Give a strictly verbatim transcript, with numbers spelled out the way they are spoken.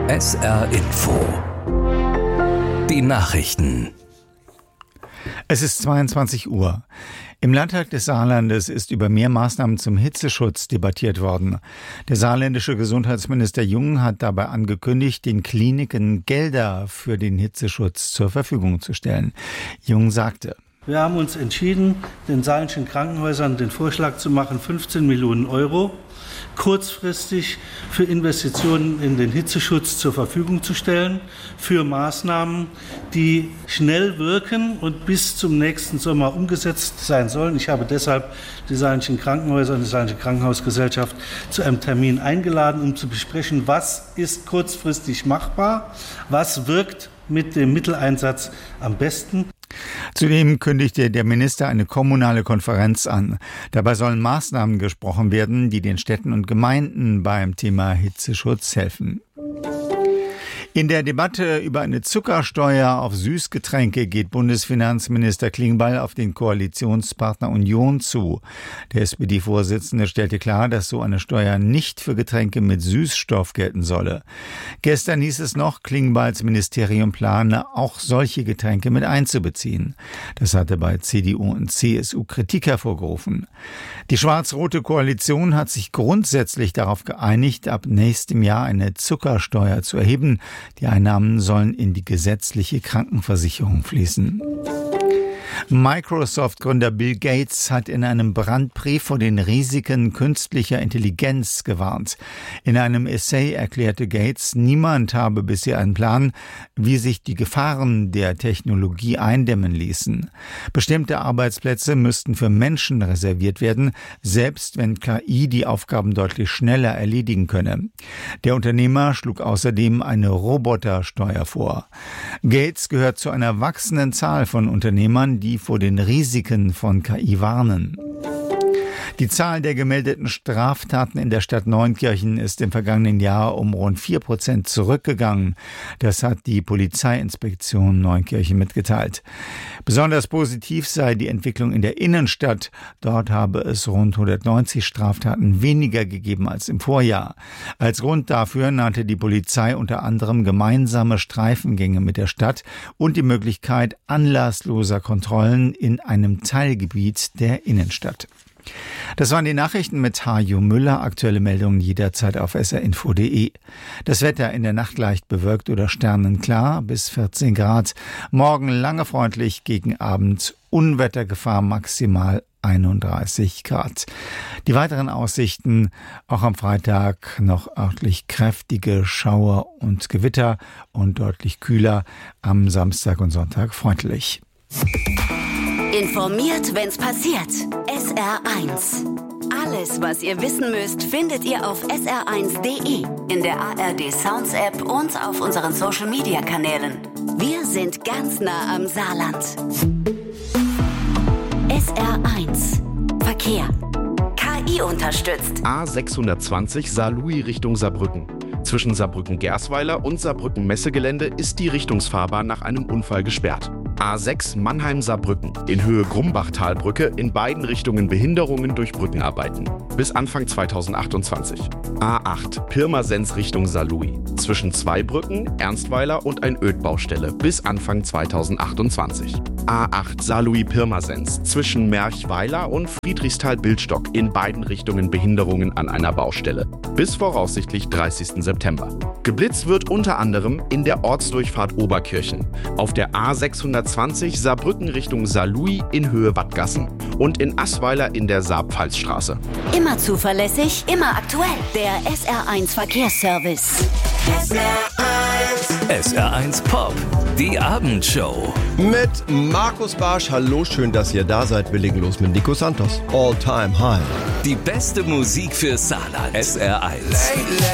S R Info. Die Nachrichten. Es ist zweiundzwanzig Uhr. Im Landtag des Saarlandes ist über mehr Maßnahmen zum Hitzeschutz debattiert worden. Der saarländische Gesundheitsminister Jung hat dabei angekündigt, den Kliniken Gelder für den Hitzeschutz zur Verfügung zu stellen. Jung sagte: Wir haben uns entschieden, den saarländischen Krankenhäusern den Vorschlag zu machen, fünfzehn Millionen Euro kurzfristig für Investitionen in den Hitzeschutz zur Verfügung zu stellen, für Maßnahmen, die schnell wirken und bis zum nächsten Sommer umgesetzt sein sollen. Ich habe deshalb die saarländischen Krankenhäuser und die saarländische Krankenhausgesellschaft zu einem Termin eingeladen, um zu besprechen, was ist kurzfristig machbar, was wirkt mit dem Mitteleinsatz am besten. Zudem kündigte der Minister eine kommunale Konferenz an. Dabei sollen Maßnahmen gesprochen werden, die den Städten und Gemeinden beim Thema Hitzeschutz helfen. In der Debatte über eine Zuckersteuer auf Süßgetränke geht Bundesfinanzminister Klingbeil auf den Koalitionspartner Union zu. Der S P D-Vorsitzende stellte klar, dass so eine Steuer nicht für Getränke mit Süßstoff gelten solle. Gestern hieß es noch, Klingbeils Ministerium plane, auch solche Getränke mit einzubeziehen. Das hatte bei C D U und C S U Kritik hervorgerufen. Die schwarz-rote Koalition hat sich grundsätzlich darauf geeinigt, ab nächstem Jahr eine Zuckersteuer zu erheben. Die Einnahmen sollen in die gesetzliche Krankenversicherung fließen. Microsoft-Gründer Bill Gates hat in einem Brandbrief vor den Risiken künstlicher Intelligenz gewarnt. In einem Essay erklärte Gates, niemand habe bisher einen Plan, wie sich die Gefahren der Technologie eindämmen ließen. Bestimmte Arbeitsplätze müssten für Menschen reserviert werden, selbst wenn K I die Aufgaben deutlich schneller erledigen könne. Der Unternehmer schlug außerdem eine Robotersteuer vor. Gates gehört zu einer wachsenden Zahl von Unternehmern, die vor den Risiken von K I warnen. Die Zahl der gemeldeten Straftaten in der Stadt Neunkirchen ist im vergangenen Jahr um rund vier Prozent zurückgegangen. Das hat die Polizeiinspektion Neunkirchen mitgeteilt. Besonders positiv sei die Entwicklung in der Innenstadt. Dort habe es rund hundertneunzig Straftaten weniger gegeben als im Vorjahr. Als Grund dafür nannte die Polizei unter anderem gemeinsame Streifengänge mit der Stadt und die Möglichkeit anlassloser Kontrollen in einem Teilgebiet der Innenstadt. Das waren die Nachrichten mit Hajo Müller. Aktuelle Meldungen jederzeit auf s r info punkt d e. Das Wetter in der Nacht leicht bewölkt oder sternenklar bis vierzehn Grad. Morgen lange freundlich, gegen Abend Unwettergefahr maximal einunddreißig Grad. Die weiteren Aussichten, auch am Freitag noch örtlich kräftige Schauer und Gewitter und deutlich kühler. Am Samstag und Sonntag freundlich. Informiert, wenn's passiert. S R eins. Alles, was ihr wissen müsst, findet ihr auf s r eins punkt d e, in der A R D Sounds App und auf unseren Social Media Kanälen. Wir sind ganz nah am Saarland. S R eins. Verkehr. K I unterstützt. A sechshundertzwanzig Saarlouis Richtung Saarbrücken. Zwischen Saarbrücken-Gersweiler und Saarbrücken-Messegelände ist die Richtungsfahrbahn nach einem Unfall gesperrt. A sechs Mannheim-Saarbrücken, in Höhe Grumbachtalbrücke, in beiden Richtungen Behinderungen durch Brückenarbeiten. Bis Anfang zweitausendachtundzwanzig. A acht Pirmasens Richtung Saarlouis, zwischen Zweibrücken, Ernstweiler und ein Ödbaustelle, bis Anfang zweitausendachtundzwanzig. A acht Saarlouis-Pirmasens, zwischen Merchweiler und Friedrichsthal-Bildstock, in beiden Richtungen Behinderungen an einer Baustelle. Bis voraussichtlich dreißigsten September. Geblitzt wird unter anderem in der Ortsdurchfahrt Oberkirchen, auf der A sechshundertzwanzig Saarbrücken Richtung Saarlouis in Höhe Wattgassen und in Assweiler in der Saar-Pfalz-Straße. Immer zuverlässig, immer aktuell. Der S R eins Verkehrsservice. S R eins. S R eins Pop. Die Abendshow. Mit Markus Barsch. Hallo, schön, dass ihr da seid. Wir legen los mit Nico Santos. All Time High. Die beste Musik für Saarland. S R eins.